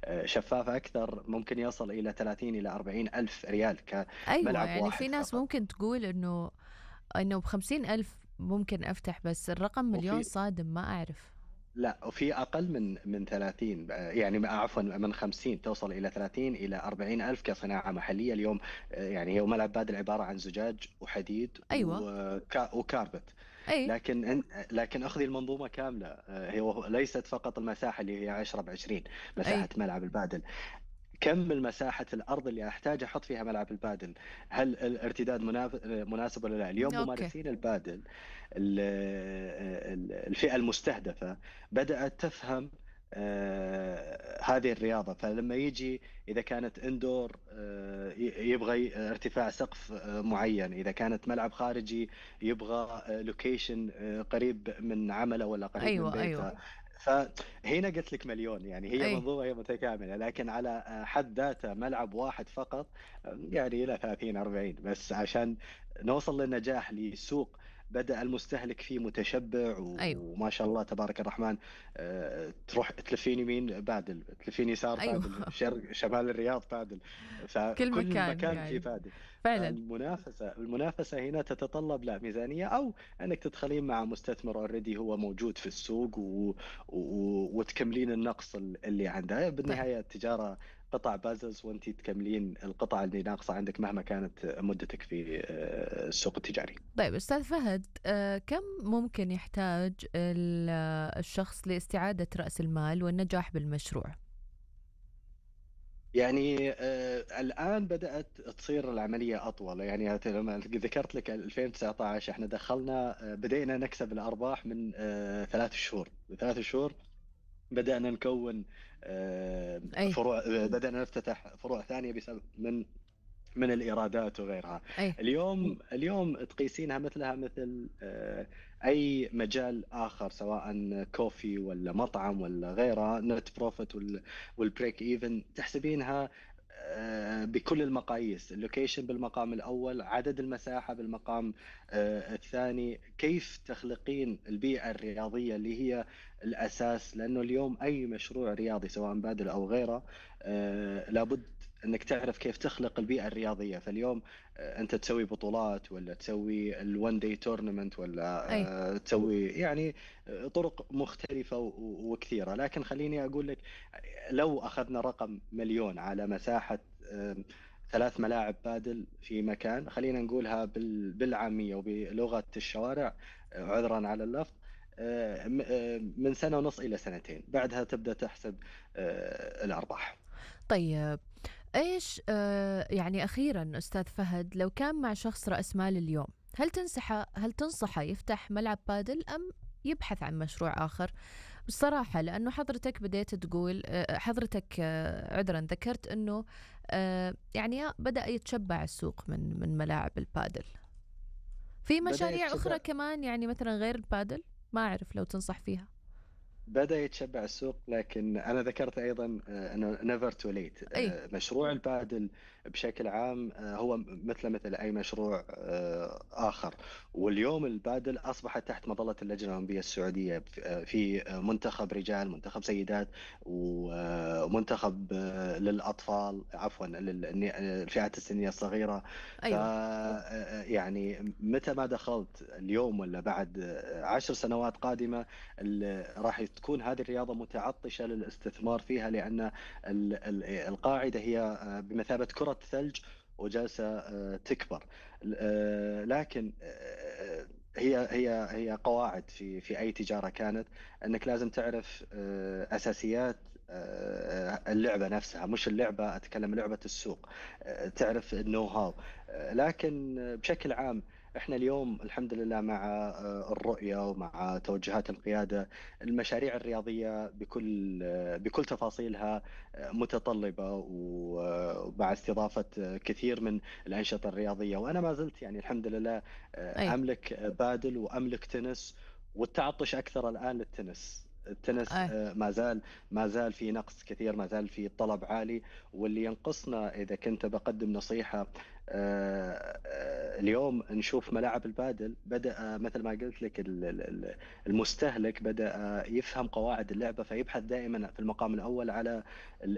شفاف أكثر، ممكن يصل إلى 30 إلى 40 ألف ريال أيوة، كملعب يعني في واحد ناس فقط. ممكن تقول إنه ب50,000 ممكن أفتح، بس الرقم مليون وفي صادم، ما أعرف. لا، وفي أقل من 30، يعني عفوا من 50 توصل إلى 30 إلى 40 ألف كصناعة محلية اليوم. يعني هو ملعب بادل عبارة عن زجاج وحديد أيوة. وكاربت. أي. لكن أخذي المنظومة كاملة. هو ليست فقط المساحة اللي هي 10 ب 20 مساحة أي. ملعب البادل. كم المساحة الأرض اللي أحتاج أحط فيها ملعب البادل؟ هل الارتداد مناسب ولا لا؟ اليوم أوكي. ممارسين البادل، الفئة المستهدفة بدأت تفهم هذه الرياضة. فلما يجي إذا كانت اندور يبغى ارتفاع سقف معين، إذا كانت ملعب خارجي يبغى لوكيشن قريب من عمله ولا قريب من أيوة. بيته. أيوة. فهنا قلت لك مليون، يعني هي أي. منظومة هي متكاملة، لكن على حد ذاته ملعب واحد فقط يعني إلى 30 40. بس عشان نوصل للنجاح لسوق بدأ المستهلك فيه متشبع أيوة. وما شاء الله تبارك الرحمن. تروح تلفين يمين بادل، تلفين يسار أيوة. بادل، شرق شمال الرياض بادل، في كل فكل مكان مكان فيه قاعد. بادل. فعلا. المنافسة هنا تتطلب لا ميزانية، أو أنك تدخلين مع مستثمر اوريدي هو موجود في السوق وتكملين النقص اللي عنده. طيب. بالنهاية التجارة قطع بازلز، وانت تكملين القطع اللي ناقصة عندك مهما كانت مدتك في السوق التجاري. طيب أستاذ فهد، كم ممكن يحتاج الشخص لاستعادة رأس المال والنجاح بالمشروع؟ يعني الآن بدأت تصير العملية أطول. يعني لما ذكرت لك 2019 احنا دخلنا، بدينا نكسب الأرباح من 3 شهور. 3 شهور بدأنا نكون أي. فروع، بدأنا نفتتح فروع ثانية بسبب من الإيرادات وغيرها. أي. اليوم تقيسينها مثلها مثل أي مجال آخر، سواء كوفي ولا مطعم ولا غيرها. نت بروفيت والبريك إيفن تحسبينها بكل المقاييس. اللوكيشن بالمقام الأول، عدد المساحة بالمقام الثاني، كيف تخلقين البيئة الرياضية اللي هي الأساس. لأنه اليوم أي مشروع رياضي سواء بادل أو غيره لابد انك تعرف كيف تخلق البيئه الرياضيه. فاليوم انت تسوي بطولات ولا تسوي الون داي تورنمنت ولا أي. تسوي يعني طرق مختلفه وكثيره. لكن خليني اقول لك، لو اخذنا رقم مليون على مساحه 3 ملاعب بادل في مكان، خلينا نقولها بالعاميه وبلغه الشوارع، عذرا على اللفظ، من سنه ونص الى سنتين بعدها تبدا تحسب الارباح. طيب، إيش يعني أخيرا أستاذ فهد، لو كان مع شخص رأس مال اليوم، هل تنصحه يفتح ملعب بادل أم يبحث عن مشروع آخر؟ بصراحة لأنه حضرتك بديت تقول، حضرتك عذرا ذكرت أنه يعني بدأ يتشبع السوق من ملاعب البادل. في بدأ مشاريع يتشبع أخرى كمان، يعني مثلا غير البادل، ما أعرف لو تنصح فيها. بدأ يتشبع السوق. لكن أنا ذكرت أيضا أنه never too late. أي. مشروع البادل بشكل عام هو مثل أي مشروع آخر. واليوم البادل أصبحت تحت مظلة اللجنة الأولمبية السعودية، في منتخب رجال، منتخب سيدات، ومنتخب للأطفال، عفوا الفئات السنية الصغيرة. ف أيوة. يعني متى ما دخلت اليوم ولا بعد 10 سنوات قادمة، راح تكون هذه الرياضة متعطشة للاستثمار فيها، لأن القاعدة هي بمثابة كرة ثلج وجالسة تكبر. لكن هي قواعد في أي تجارة كانت، أنك لازم تعرف أساسيات اللعبة نفسها، مش اللعبة أتكلم، لعبة السوق. تعرف النو هاو. لكن بشكل عام احنا اليوم الحمد لله مع الرؤية ومع توجهات القيادة، المشاريع الرياضية بكل تفاصيلها متطلبة، ومع استضافة كثير من الأنشطة الرياضية. وأنا ما زلت يعني الحمد لله أي. أملك بادل وأملك تنس، والتعطش أكثر الآن للتنس. التنس أي. ما زال في نقص كثير، ما زال في طلب عالي. واللي ينقصنا إذا كنت بقدم نصيحة، اليوم نشوف ملاعب البادل بدأ مثل ما قلت لك المستهلك بدأ يفهم قواعد اللعبة، فيبحث دائما في المقام الأول على